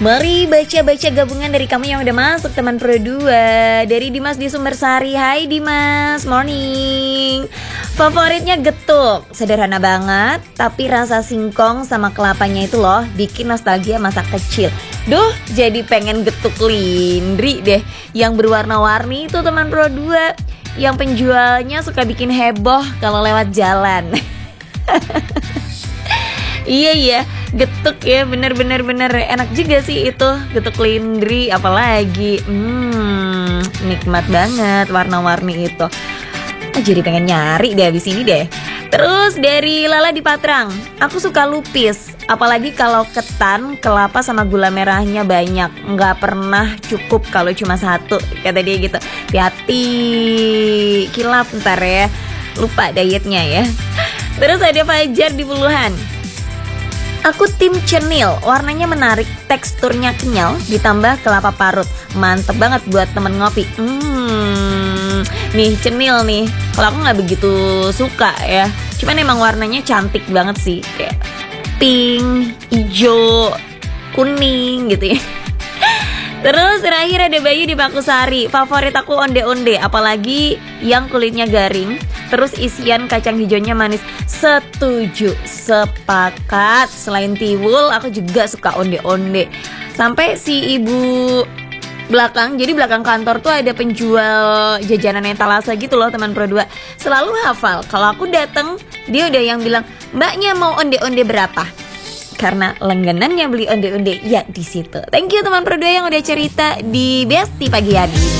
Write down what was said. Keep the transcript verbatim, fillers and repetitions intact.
Mari baca-baca gabungan dari kamu yang udah masuk teman Pro dua. Dari Dimas di Sumbersari. Hai Dimas, morning. Favoritnya getuk, sederhana banget, tapi rasa singkong sama kelapanya itu loh bikin nostalgia masa kecil. Duh, jadi pengen getuk lindri deh yang berwarna-warni itu teman Pro dua. Yang penjualnya suka bikin heboh kalau lewat jalan. Iya iya, getuk ya, bener-bener bener enak juga sih itu getuk lindri, apalagi hmm, nikmat banget warna-warni itu. Ah, jadi pengen nyari deh abis ini deh. Terus dari Lala di Patrang, aku suka lupis, apalagi kalau ketan, kelapa sama gula merahnya banyak. Nggak pernah cukup kalau cuma satu, kata dia gitu. Hati-hati, kilap ntar ya, lupa dietnya ya. Terus ada Fajar di Puluhan. Aku tim cenil, warnanya menarik, teksturnya kenyal, ditambah kelapa parut. Mantep banget buat temen ngopi. Hmm, nih cenil nih, kalau aku gak begitu suka ya. Cuman emang warnanya cantik banget sih, kayak pink, hijau, kuning gitu ya. Terus terakhir ada Bayu di Pakusari. Favorit aku onde-onde, apalagi yang kulitnya garing, terus isian kacang hijaunya manis. Setuju, sepakat. Selain tiwul, aku juga suka onde-onde. Sampai si ibu belakang, jadi belakang kantor tuh ada penjual jajanan etalase gitu loh teman Pro dua. Selalu hafal, kalau aku dateng dia udah yang bilang, "Mbaknya mau onde-onde berapa?" Karena langganannya beli onde-onde ya di situ. Thank you teman Pro dua yang udah cerita di Besti Pagi Hari.